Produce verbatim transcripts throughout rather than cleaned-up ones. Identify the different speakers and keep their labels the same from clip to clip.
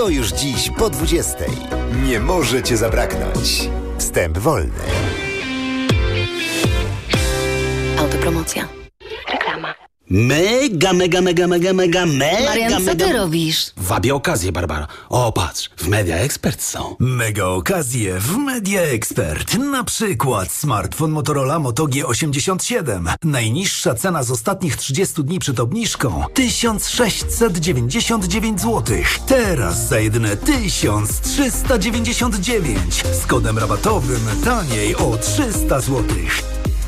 Speaker 1: To już dziś po dwudziestej. Nie może Cię zabraknąć. Wstęp wolny.
Speaker 2: Autopromocja. Reklama.
Speaker 3: Mega, mega, mega, mega, mega, mega,
Speaker 2: Marian, co
Speaker 3: mega...
Speaker 2: ty robisz?
Speaker 3: Wabię okazję, Barbara. O, patrz, w Media Expert są.
Speaker 4: Mega okazje w Media Expert. Na przykład smartfon Motorola Moto G osiemdziesiąt siedem. Najniższa cena z ostatnich trzydziestu dni przed obniżką tysiąc sześćset dziewięćdziesiąt dziewięć złotych. Teraz za jedyne tysiąc trzysta dziewięćdziesiąt dziewięć. Z kodem rabatowym taniej o trzysta złotych.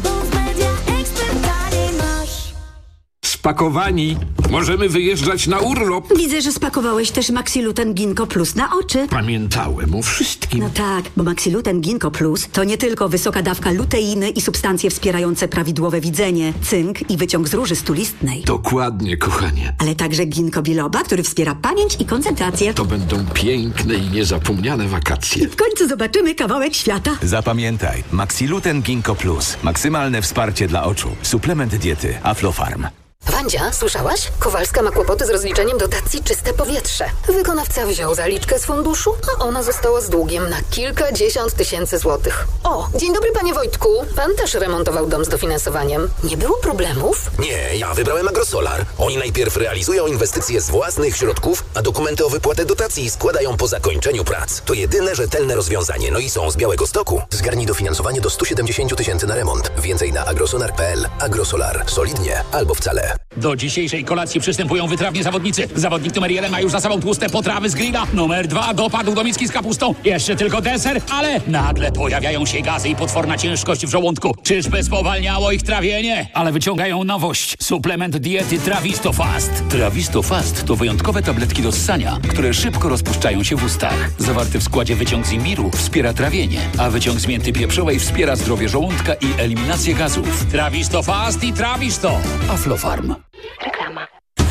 Speaker 5: Spakowani. Możemy wyjeżdżać na urlop.
Speaker 6: Widzę, że spakowałeś też Maxiluten Ginkgo Plus na oczy.
Speaker 5: Pamiętałem o wszystkim.
Speaker 6: No tak, bo Maxiluten Ginkgo Plus to nie tylko wysoka dawka luteiny i substancje wspierające prawidłowe widzenie, cynk i wyciąg z róży stulistnej.
Speaker 5: Dokładnie, kochanie.
Speaker 6: Ale także ginkgo biloba, który wspiera pamięć i koncentrację.
Speaker 5: To będą piękne i niezapomniane wakacje.
Speaker 6: I w końcu zobaczymy kawałek świata.
Speaker 7: Zapamiętaj, Maxiluten Ginkgo Plus. Maksymalne wsparcie dla oczu. Suplement diety Aflofarm.
Speaker 8: Wandzia, słyszałaś? Kowalska ma kłopoty z rozliczeniem dotacji Czyste Powietrze. Wykonawca wziął zaliczkę z funduszu, a ona została z długiem na kilkadziesiąt tysięcy złotych. O, dzień dobry panie Wojtku. Pan też remontował dom z dofinansowaniem. Nie było problemów?
Speaker 9: Nie, ja wybrałem Agrosolar. Oni najpierw realizują inwestycje z własnych środków, a dokumenty o wypłatę dotacji składają po zakończeniu prac. To jedyne rzetelne rozwiązanie, no i są z Białegostoku. Zgarnij dofinansowanie do stu siedemdziesięciu tysięcy na remont. Więcej na agrosolar kropka p l. Agrosolar. Solidnie albo wcale.
Speaker 10: Do dzisiejszej kolacji przystępują wytrawni zawodnicy. Zawodnik numer jeden ma już za sobą tłuste potrawy z grilla. Numer dwa dopadł do miski z kapustą. Jeszcze tylko deser, ale nagle pojawiają się gazy i potworna ciężkość w żołądku. Czyżby spowalniało ich trawienie? Ale wyciągają nowość. Suplement diety Trawisto Fast. Trawisto Fast to wyjątkowe tabletki do ssania, które szybko rozpuszczają się w ustach. Zawarty w składzie wyciąg z imbiru wspiera trawienie, a wyciąg z mięty pieprzowej wspiera zdrowie żołądka i eliminację gazów. Trawisto Fast i Trawisto. Aflofarm.
Speaker 2: Reklama.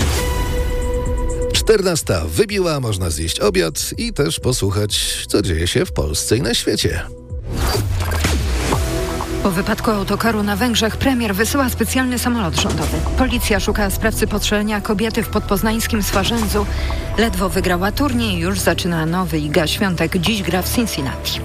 Speaker 11: czternasta wybiła, można zjeść obiad i też posłuchać, co dzieje się w Polsce i na świecie.
Speaker 12: Po wypadku autokaru na Węgrzech premier wysyła specjalny samolot rządowy. Policja szuka sprawcy postrzelenia kobiety w podpoznańskim Swarzędzu. Ledwo wygrała turniej, już zaczyna nowy. Iga Świątek dziś gra w Cincinnati.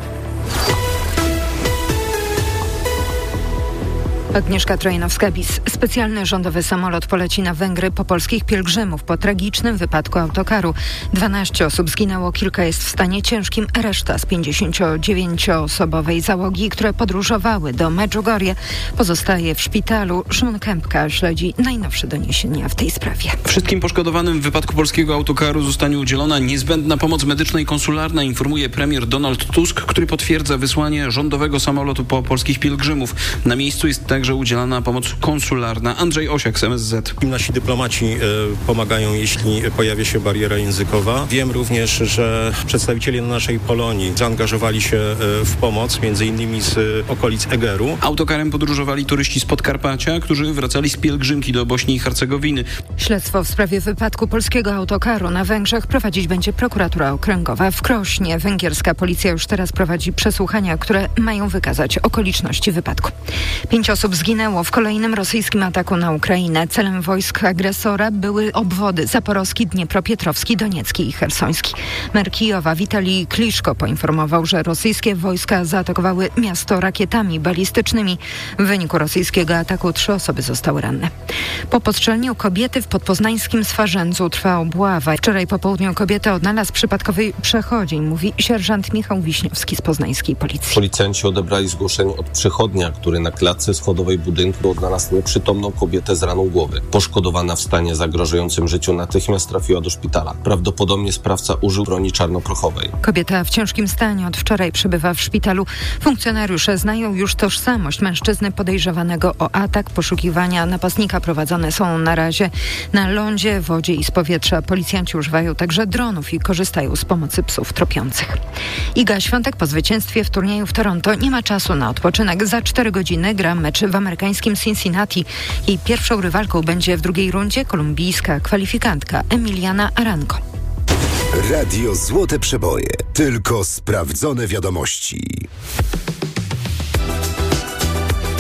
Speaker 12: Agnieszka Trojanowska-Bis. Specjalny rządowy samolot poleci na Węgry po polskich pielgrzymów po tragicznym wypadku autokaru. dwanaście osób zginęło, kilka jest w stanie ciężkim, reszta z pięćdziesięciodziewięcioosobowej załogi, które podróżowały do Medjugorje, pozostaje w szpitalu. Szymon Kępka śledzi najnowsze doniesienia w tej sprawie.
Speaker 13: Wszystkim poszkodowanym w wypadku polskiego autokaru zostanie udzielona niezbędna pomoc medyczna i konsularna, informuje premier Donald Tusk, który potwierdza wysłanie rządowego samolotu po polskich pielgrzymów. Na miejscu jest tak że udzielana pomoc konsularna. Andrzej Osiak z M S Z.
Speaker 14: Nasi dyplomaci y, pomagają, jeśli pojawia się bariera językowa. Wiem również, że przedstawiciele naszej Polonii zaangażowali się y, w pomoc, między innymi z y, okolic Egeru.
Speaker 13: Autokarem podróżowali turyści z Podkarpacia, którzy wracali z pielgrzymki do Bośni i Hercegowiny.
Speaker 12: Śledztwo w sprawie wypadku polskiego autokaru na Węgrzech prowadzić będzie prokuratura okręgowa w Krośnie. Węgierska policja już teraz prowadzi przesłuchania, które mają wykazać okoliczności wypadku. Pięć osób zginęło w kolejnym rosyjskim ataku na Ukrainę. Celem wojsk agresora były obwody zaporowski, dniepropietrowski, doniecki i chersoński. Mer Kijowa Witalij Kliszko poinformował, że rosyjskie wojska zaatakowały miasto rakietami balistycznymi. W wyniku rosyjskiego ataku trzy osoby zostały ranne. Po postrzeleniu kobiety w podpoznańskim Swarzędzu trwa obława. Wczoraj po południu kobietę odnalazł przypadkowy przechodzień, mówi sierżant Michał Wiśniowski z poznańskiej policji.
Speaker 15: Policjanci odebrali zgłoszenie od przechodnia, który na klatce schodowej budynku odnalazł nieprzytomną kobietę z raną głowy. Poszkodowana w stanie zagrażającym życiu natychmiast trafiła do szpitala. Prawdopodobnie sprawca użył broni czarnoprochowej.
Speaker 12: Kobieta w ciężkim stanie od wczoraj przebywa w szpitalu. Funkcjonariusze znają już tożsamość mężczyzny podejrzewanego o atak. Poszukiwania napastnika prowadzone są na razie na lądzie, wodzie i z powietrza. Policjanci używają także dronów i korzystają z pomocy psów tropiących. Iga Świątek po zwycięstwie w turnieju w Toronto nie ma czasu na odpoczynek. Za cztery godziny gra mecz w amerykańskim Cincinnati. Jej pierwszą rywalką będzie w drugiej rundzie kolumbijska kwalifikantka Emiliana Arango.
Speaker 1: Radio Złote Przeboje. Tylko sprawdzone wiadomości.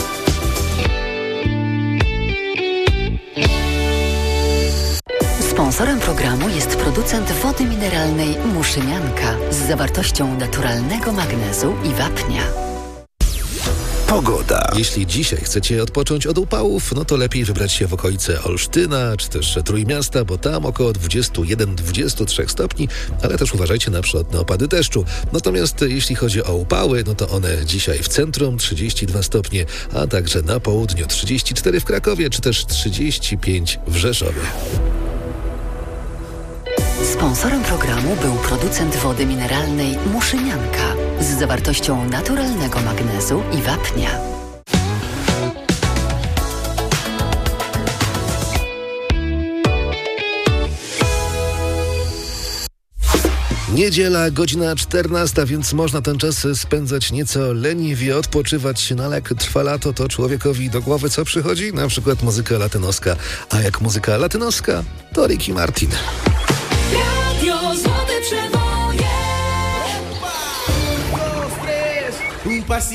Speaker 2: Sponsor Sponsorem programu jest producent wody mineralnej Muszynianka z zawartością naturalnego magnezu i wapnia.
Speaker 11: Pogoda. Jeśli dzisiaj chcecie odpocząć od upałów, no to lepiej wybrać się w okolice Olsztyna, czy też Trójmiasta, bo tam około dwadzieścia jeden do dwudziestu trzech stopni, ale też uważajcie na przykład na opady deszczu. Natomiast jeśli chodzi o upały, no to one dzisiaj w centrum trzydzieści dwa stopnie, a także na południu trzydzieści cztery w Krakowie, czy też trzydzieści pięć w Rzeszowie.
Speaker 2: Sponsorem programu był producent wody mineralnej Muszynianka z zawartością naturalnego magnezu i wapnia.
Speaker 11: Niedziela, godzina czternasta, więc można ten czas spędzać nieco leniwie, odpoczywać. No ale jak trwa lato, to człowiekowi do głowy co przychodzi? Na przykład muzyka latynoska. A jak muzyka latynoska, to Ricky Martin.
Speaker 16: Radio Złote Przewoje.